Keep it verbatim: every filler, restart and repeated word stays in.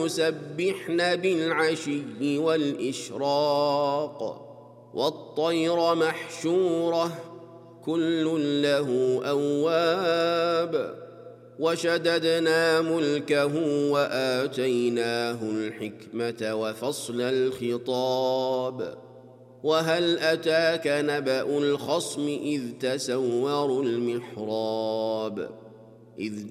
يسبحن بالعشي والإشراق والطير محشورة كل له أواب وشددنا ملكه وآتيناه الحكمة وفصل الخطاب وهل أتاك نبأ الخصم إذ تسوروا المحراب إذ